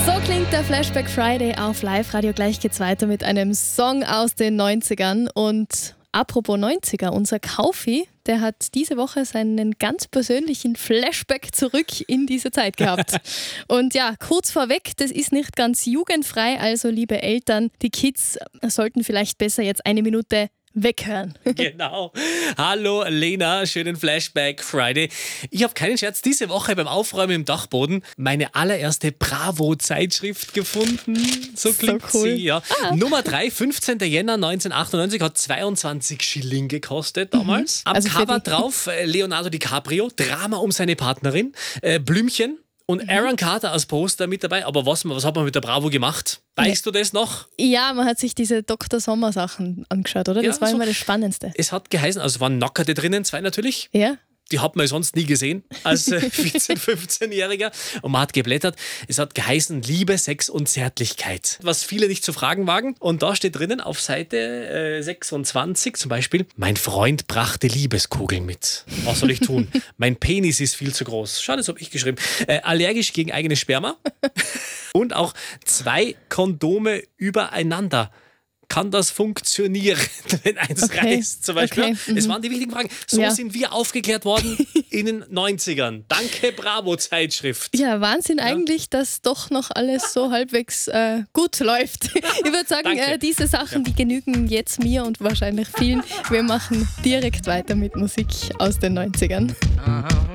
So klingt der Flashback Friday auf Live-Radio. Gleich geht's weiter mit einem Song aus den 90ern. Und apropos 90er, unser Kaufi, der hat diese Woche seinen ganz persönlichen Flashback zurück in diese Zeit gehabt. Und ja, kurz vorweg, das ist nicht ganz jugendfrei, also liebe Eltern, die Kids sollten vielleicht besser jetzt eine Minute weghören. Genau. Hallo Lena, schönen Flashback Friday. Ich habe keinen Scherz, diese Woche beim Aufräumen im Dachboden meine allererste Bravo-Zeitschrift gefunden. So klingt so cool. sie, ja. Nummer 3, 15. Jänner 1998, hat 22 Schilling gekostet damals. Am Also Cover drauf Leonardo DiCaprio, Drama um seine Partnerin, Blümchen. Und Aaron Carter als Poster mit dabei. Aber was hat man mit der Bravo gemacht? Weißt du das noch? Ja, man hat sich diese Dr. Sommer-Sachen angeschaut, oder? Das Ja, war so. immer das Spannendste. Es hat geheißen, also waren Nackerte drinnen, 2 natürlich. Ja? Die hat man sonst nie gesehen als 14-, 15-Jähriger. Und man hat geblättert. Es hat geheißen Liebe, Sex und Zärtlichkeit. Was viele nicht zu fragen wagen. Und da steht drinnen auf Seite 26 zum Beispiel: Mein Freund brachte Liebeskugeln mit. Was soll ich tun? Mein Penis ist viel zu groß. Schade, das habe ich geschrieben. Allergisch gegen eigenes Sperma. Und auch 2 Kondome übereinander. Kann das funktionieren, wenn eins reißt zum Beispiel? Okay. Das waren die wichtigen Fragen. So sind wir aufgeklärt worden in den 90ern. Danke Bravo-Zeitschrift. Ja, Wahnsinn eigentlich, dass doch noch alles so halbwegs gut läuft. Ich würde sagen, Danke. diese Sachen, die genügen jetzt mir und wahrscheinlich vielen. Wir machen direkt weiter mit Musik aus den 90ern.